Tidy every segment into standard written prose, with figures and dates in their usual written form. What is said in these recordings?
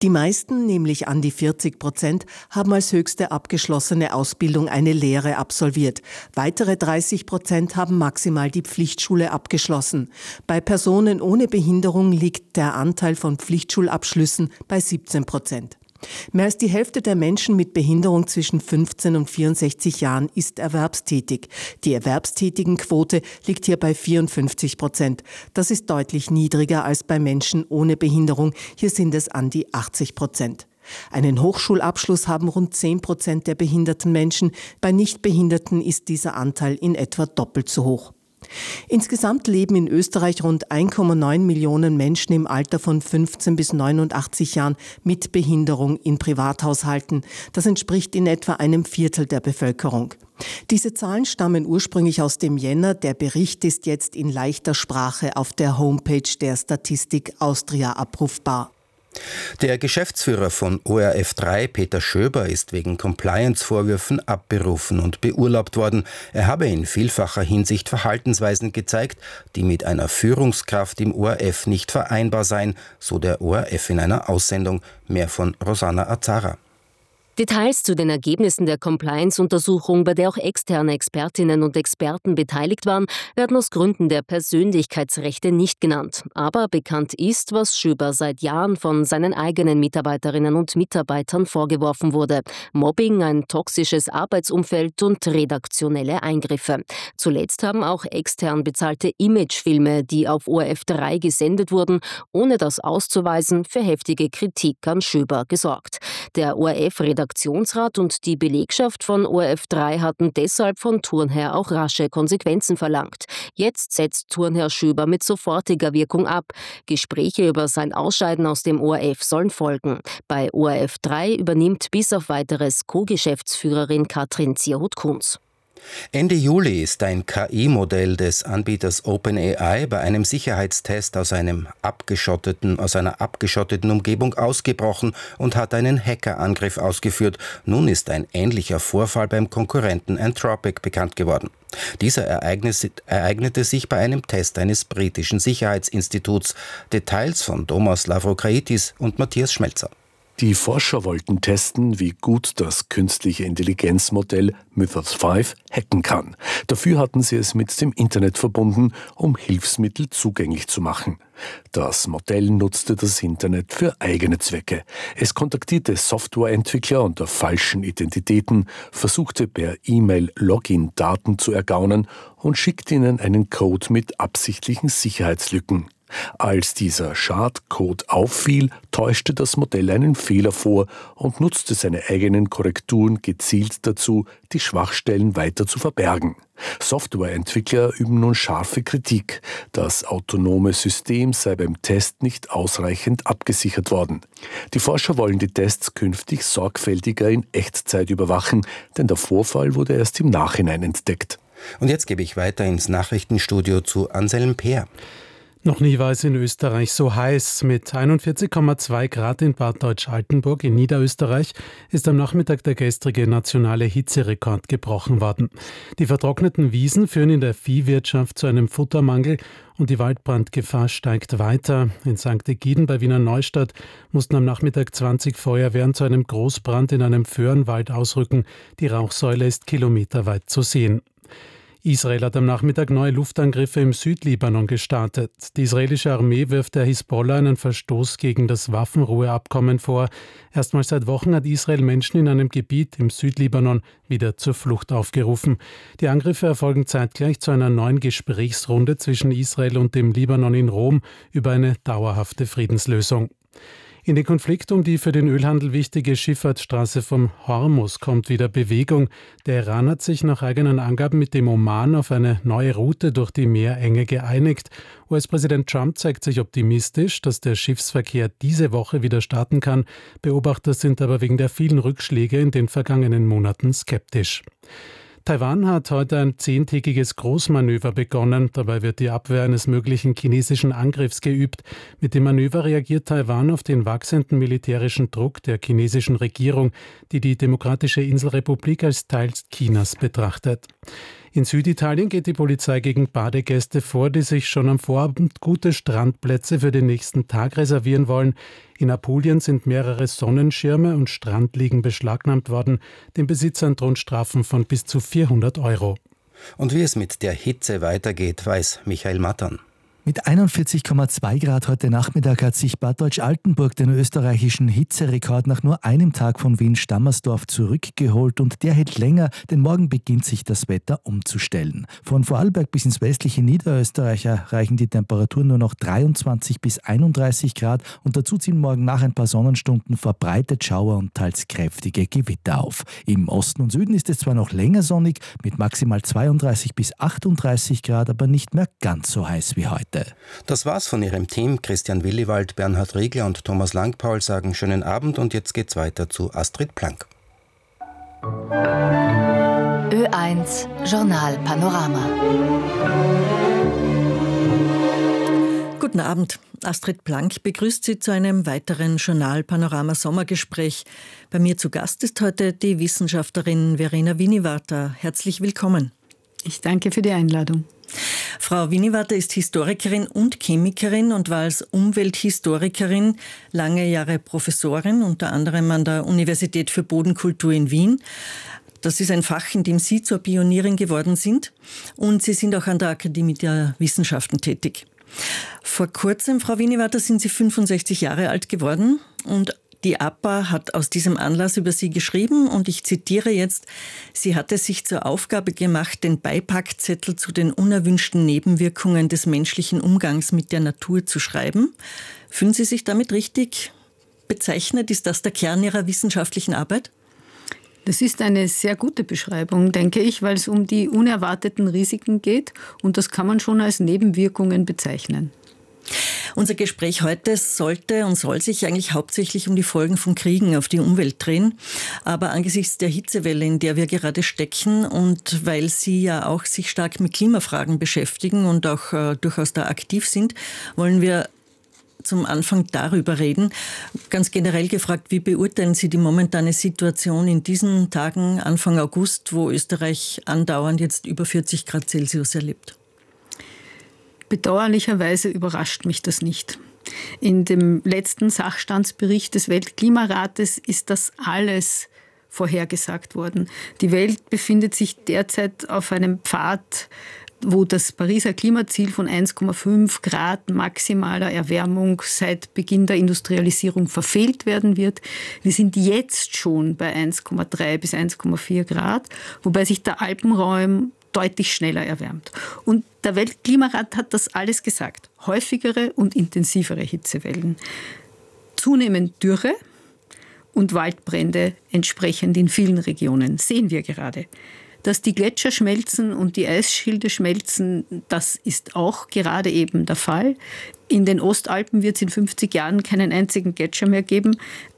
Die meisten, nämlich an die 40%, haben als höchste abgeschlossene Ausbildung eine Lehre absolviert. Weitere 30% haben maximal die Pflichtschule abgeschlossen. Bei Personen ohne Behinderung liegt der Anteil von Pflichtschulabschlüssen bei 17%. Mehr als die Hälfte der Menschen mit Behinderung zwischen 15 und 64 Jahren ist erwerbstätig. Die Erwerbstätigenquote liegt hier bei 54%. Das ist deutlich niedriger als bei Menschen ohne Behinderung. Hier sind es an die 80%. Einen Hochschulabschluss haben rund 10% der behinderten Menschen. Bei Nichtbehinderten ist dieser Anteil in etwa doppelt so hoch. Insgesamt leben in Österreich rund 1,9 Millionen Menschen im Alter von 15 bis 89 Jahren mit Behinderung in Privathaushalten. Das entspricht in etwa einem Viertel der Bevölkerung. Diese Zahlen stammen ursprünglich aus dem Jänner. Der Bericht ist jetzt in leichter Sprache auf der Homepage der Statistik Austria abrufbar. Der Geschäftsführer von ORF3, Peter Schöber, ist wegen Compliance-Vorwürfen abberufen und beurlaubt worden. Er habe in vielfacher Hinsicht Verhaltensweisen gezeigt, die mit einer Führungskraft im ORF nicht vereinbar seien, so der ORF in einer Aussendung. Mehr von Rosanna Azara. Details zu den Ergebnissen der Compliance-Untersuchung, bei der auch externe Expertinnen und Experten beteiligt waren, werden aus Gründen der Persönlichkeitsrechte nicht genannt. Aber bekannt ist, was Schöber seit Jahren von seinen eigenen Mitarbeiterinnen und Mitarbeitern vorgeworfen wurde. Mobbing, ein toxisches Arbeitsumfeld und redaktionelle Eingriffe. Zuletzt haben auch extern bezahlte Imagefilme, die auf ORF3 gesendet wurden, ohne das auszuweisen, für heftige Kritik an Schöber gesorgt. Der ORF-Redaktionsrat und die Belegschaft von ORF3 hatten deshalb von Turnherr auch rasche Konsequenzen verlangt. Jetzt setzt Turnherr Schöber mit sofortiger Wirkung ab. Gespräche über sein Ausscheiden aus dem ORF sollen folgen. Bei ORF3 übernimmt bis auf weiteres Co-Geschäftsführerin Katrin Zierhut-Kunz. Ende Juli ist ein KI-Modell des Anbieters OpenAI bei einem Sicherheitstest aus einer abgeschotteten Umgebung ausgebrochen und hat einen Hackerangriff ausgeführt. Nun ist ein ähnlicher Vorfall beim Konkurrenten Anthropic bekannt geworden. Dieser ereignete sich bei einem Test eines britischen Sicherheitsinstituts. Details von Thomas Lavrokraitis und Matthias Schmelzer. Die Forscher wollten testen, wie gut das künstliche Intelligenzmodell Mythos 5 hacken kann. Dafür hatten sie es mit dem Internet verbunden, um Hilfsmittel zugänglich zu machen. Das Modell nutzte das Internet für eigene Zwecke. Es kontaktierte Softwareentwickler unter falschen Identitäten, versuchte per E-Mail Login-Daten zu ergaunern und schickte ihnen einen Code mit absichtlichen Sicherheitslücken. Als dieser Schadcode auffiel, täuschte das Modell einen Fehler vor und nutzte seine eigenen Korrekturen gezielt dazu, die Schwachstellen weiter zu verbergen. Softwareentwickler üben nun scharfe Kritik. Das autonome System sei beim Test nicht ausreichend abgesichert worden. Die Forscher wollen die Tests künftig sorgfältiger in Echtzeit überwachen, denn der Vorfall wurde erst im Nachhinein entdeckt. Und jetzt gebe ich weiter ins Nachrichtenstudio zu Anselm Peer. Noch nie war es in Österreich so heiß. Mit 41,2 Grad in Bad Deutsch-Altenburg in Niederösterreich ist am Nachmittag der gestrige nationale Hitzerekord gebrochen worden. Die vertrockneten Wiesen führen in der Viehwirtschaft zu einem Futtermangel und die Waldbrandgefahr steigt weiter. In St. Egiden bei Wiener Neustadt mussten am Nachmittag 20 Feuerwehren zu einem Großbrand in einem Föhrenwald ausrücken. Die Rauchsäule ist kilometerweit zu sehen. Israel hat am Nachmittag neue Luftangriffe im Südlibanon gestartet. Die israelische Armee wirft der Hisbollah einen Verstoß gegen das Waffenruheabkommen vor. Erstmals seit Wochen hat Israel Menschen in einem Gebiet im Südlibanon wieder zur Flucht aufgerufen. Die Angriffe erfolgen zeitgleich zu einer neuen Gesprächsrunde zwischen Israel und dem Libanon in Rom über eine dauerhafte Friedenslösung. In den Konflikt um die für den Ölhandel wichtige Schifffahrtsstraße vom Hormuz kommt wieder Bewegung. Der Iran hat sich nach eigenen Angaben mit dem Oman auf eine neue Route durch die Meerenge geeinigt. US-Präsident Trump zeigt sich optimistisch, dass der Schiffsverkehr diese Woche wieder starten kann. Beobachter sind aber wegen der vielen Rückschläge in den vergangenen Monaten skeptisch. Taiwan hat heute ein 10-tägiges Großmanöver begonnen. Dabei wird die Abwehr eines möglichen chinesischen Angriffs geübt. Mit dem Manöver reagiert Taiwan auf den wachsenden militärischen Druck der chinesischen Regierung, die die Demokratische Inselrepublik als Teil Chinas betrachtet. In Süditalien geht die Polizei gegen Badegäste vor, die sich schon am Vorabend gute Strandplätze für den nächsten Tag reservieren wollen. In Apulien sind mehrere Sonnenschirme und Strandliegen beschlagnahmt worden. Den Besitzern drohen Strafen von bis zu 400 €. Und wie es mit der Hitze weitergeht, weiß Michael Mattern. Mit 41,2 Grad heute Nachmittag hat sich Bad Deutsch-Altenburg den österreichischen Hitzerekord nach nur einem Tag von Wien-Stammersdorf zurückgeholt und der hält länger, denn morgen beginnt sich das Wetter umzustellen. Von Vorarlberg bis ins westliche Niederösterreich erreichen die Temperaturen nur noch 23 bis 31 Grad und dazu ziehen morgen nach ein paar Sonnenstunden verbreitet Schauer und teils kräftige Gewitter auf. Im Osten und Süden ist es zwar noch länger sonnig mit maximal 32 bis 38 Grad, aber nicht mehr ganz so heiß wie heute. Das war's von Ihrem Team. Christian Williwald, Bernhard Riegler und Thomas Langpaul sagen schönen Abend und jetzt geht's weiter zu Astrid Plank. Ö1 Journal Panorama. Guten Abend. Astrid Plank begrüßt Sie zu einem weiteren Journal Panorama Sommergespräch. Bei mir zu Gast ist heute die Wissenschaftlerin Verena Winiwarter. Herzlich willkommen. Ich danke für die Einladung. Frau Winiwarter ist Historikerin und Chemikerin und war als Umwelthistorikerin lange Jahre Professorin, unter anderem an der Universität für Bodenkultur in Wien. Das ist ein Fach, in dem Sie zur Pionierin geworden sind. Und Sie sind auch an der Akademie der Wissenschaften tätig. Vor kurzem, Frau Winiwarter, sind Sie 65 Jahre alt geworden und die APA hat aus diesem Anlass über Sie geschrieben und ich zitiere jetzt: Sie hat es sich zur Aufgabe gemacht, den Beipackzettel zu den unerwünschten Nebenwirkungen des menschlichen Umgangs mit der Natur zu schreiben. Fühlen Sie sich damit richtig bezeichnet? Ist das der Kern Ihrer wissenschaftlichen Arbeit? Das ist eine sehr gute Beschreibung, denke ich, weil es um die unerwarteten Risiken geht und das kann man schon als Nebenwirkungen bezeichnen. Unser Gespräch heute sollte und soll sich eigentlich hauptsächlich um die Folgen von Kriegen auf die Umwelt drehen. Aber angesichts der Hitzewelle, in der wir gerade stecken und weil Sie ja auch sich stark mit Klimafragen beschäftigen und auch durchaus da aktiv sind, wollen wir zum Anfang darüber reden. Ganz generell gefragt, wie beurteilen Sie die momentane Situation in diesen Tagen, Anfang August, wo Österreich andauernd jetzt über 40 Grad Celsius erlebt? Bedauerlicherweise überrascht mich das nicht. In dem letzten Sachstandsbericht des Weltklimarates ist das alles vorhergesagt worden. Die Welt befindet sich derzeit auf einem Pfad, wo das Pariser Klimaziel von 1,5 Grad maximaler Erwärmung seit Beginn der Industrialisierung verfehlt werden wird. Wir sind jetzt schon bei 1,3 bis 1,4 Grad, wobei sich der Alpenraum deutlich schneller erwärmt. Und der Weltklimarat hat das alles gesagt. Häufigere und intensivere Hitzewellen, zunehmend Dürre und Waldbrände entsprechend in vielen Regionen, sehen wir gerade. Dass die Gletscher schmelzen und die Eisschilde schmelzen, das ist auch gerade eben der Fall. In den Ostalpen wird es in 50 Jahren keinen einzigen Gletscher mehr geben.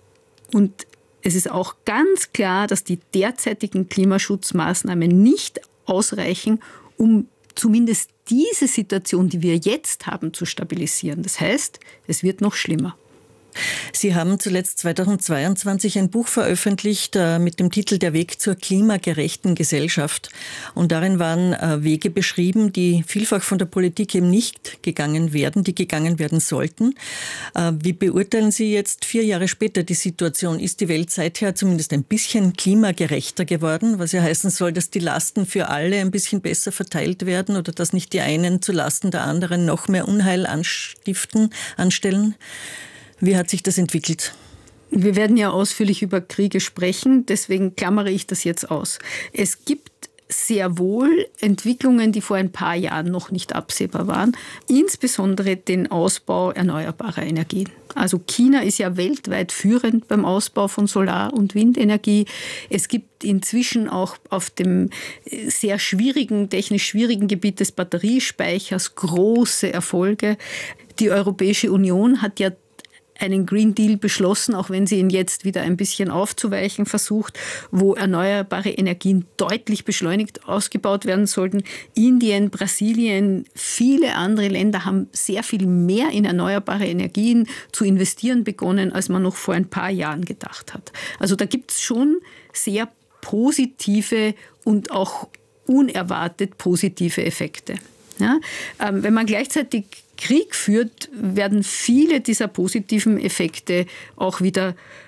Und es ist auch ganz klar, dass die derzeitigen Klimaschutzmaßnahmen nicht ausreichen, um zumindest diese Situation, die wir jetzt haben, zu stabilisieren. Das heißt, es wird noch schlimmer. Sie haben zuletzt 2022 ein Buch veröffentlicht mit dem Titel Der Weg zur klimagerechten Gesellschaft. Und darin waren Wege beschrieben, die vielfach von der Politik eben nicht gegangen werden, die gegangen werden sollten. Wie beurteilen Sie jetzt 4 Jahre später die Situation? Ist die Welt seither zumindest ein bisschen klimagerechter geworden? Was ja heißen soll, dass die Lasten für alle ein bisschen besser verteilt werden oder dass nicht die einen zu Lasten der anderen noch mehr Unheil anstellen? Wie hat sich das entwickelt? Wir werden ja ausführlich über Kriege sprechen, deswegen klammere ich das jetzt aus. Es gibt sehr wohl Entwicklungen, die vor ein paar Jahren noch nicht absehbar waren, insbesondere den Ausbau erneuerbarer Energien. Also China ist ja weltweit führend beim Ausbau von Solar- und Windenergie. Es gibt inzwischen auch auf dem sehr schwierigen, technisch schwierigen Gebiet des Batteriespeichers große Erfolge. Die Europäische Union hat ja einen Green Deal beschlossen, auch wenn sie ihn jetzt wieder ein bisschen aufzuweichen versucht, wo erneuerbare Energien deutlich beschleunigt ausgebaut werden sollten. Indien, Brasilien, viele andere Länder haben sehr viel mehr in erneuerbare Energien zu investieren begonnen, als man noch vor ein paar Jahren gedacht hat. Also da gibt es schon sehr positive und auch unerwartet positive Effekte. Ja? Wenn man gleichzeitig Krieg führt, werden viele dieser positiven Effekte auch wieder